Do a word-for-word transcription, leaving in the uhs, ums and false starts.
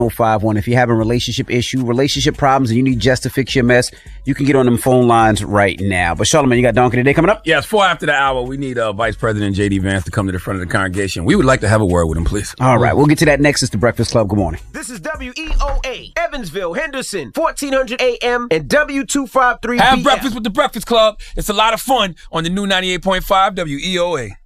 oh five one. If you have a relationship issue, relationship problems, and you need Jess to fix your mess, you can get on them phone lines right now. But Charlamagne, you got Donkey Today coming up? Yeah, it's four after the hour. We need uh, Vice President J D Vance to come to the front of the congregation. We would like to have a word with him, please. All right, we'll get to that next. It's the Breakfast Club. Good morning. This is W E O A, Evansville, Henderson, fourteen hundred A M and W two fifty-three Have B F. breakfast with the Breakfast Club. It's a lot of fun on the new ninety-eight point five W E O A.